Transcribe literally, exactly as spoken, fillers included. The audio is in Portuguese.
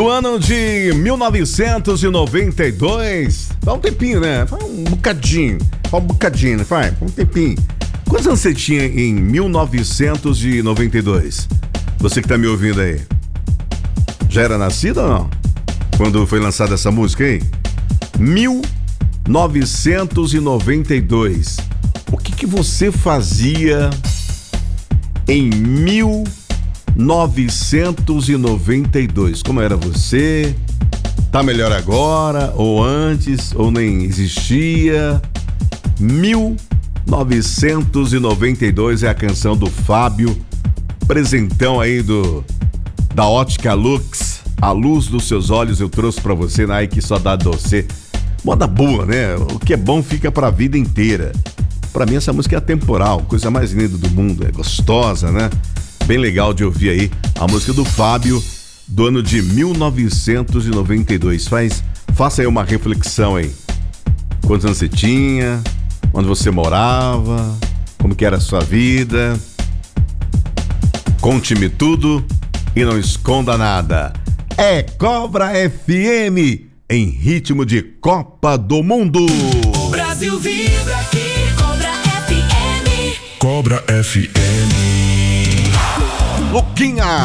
Do ano de mil novecentos e noventa e dois. Faz um tempinho, né? Faz um bocadinho. Faz um bocadinho, né? Faz um tempinho. Quantos anos você tinha em mil novecentos e noventa e dois? Você que tá me ouvindo aí. Já era nascido ou não? Quando foi lançada essa música, hein? mil novecentos e noventa e dois. O que que você fazia em mil novecentos e noventa e dois? Como era você? Tá melhor agora? Ou antes? Ou nem existia? mil novecentos e noventa e dois é a canção do Fábio, presentão aí do da Ótica Lux. A luz dos seus olhos eu trouxe pra você na Ike Só Dá Doce. Moda boa, né? O que é bom fica pra vida inteira. Pra mim essa música é atemporal, coisa mais linda do mundo, é gostosa, né? Bem legal de ouvir aí a música do Fábio, do ano de mil novecentos e noventa e dois. Faz, faça aí uma reflexão aí. Quantos anos você tinha? Onde você morava? Como que era a sua vida? Conte-me tudo e não esconda nada. É Cobra F M em ritmo de Copa do Mundo. O Brasil vibra aqui, Cobra F M. Cobra F M. Luquinha!